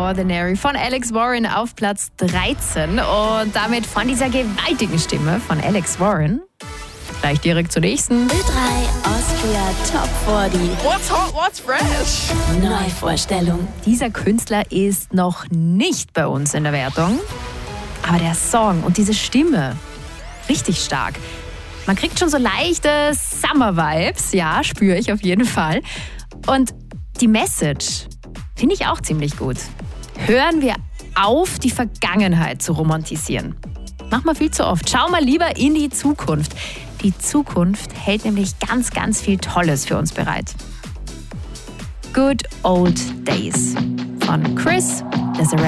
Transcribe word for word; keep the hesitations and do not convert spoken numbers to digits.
Ordinary von Alex Warren auf Platz dreizehn. Und damit von dieser gewaltigen Stimme von Alex Warren gleich direkt zur nächsten. Ö drei Austria Top vierzig. What's hot, what's fresh? Neuvorstellung. Dieser Künstler ist noch nicht bei uns in der Wertung. Aber der Song und diese Stimme, richtig stark. Man kriegt schon so leichte Summer-Vibes, ja, spüre ich auf jeden Fall. Und die Message finde ich auch ziemlich gut. Hören wir auf, die Vergangenheit zu romantisieren. Mach mal viel zu oft. Schau mal lieber in die Zukunft. Die Zukunft hält nämlich ganz, ganz viel Tolles für uns bereit. Good Old Days von Chris Desiree.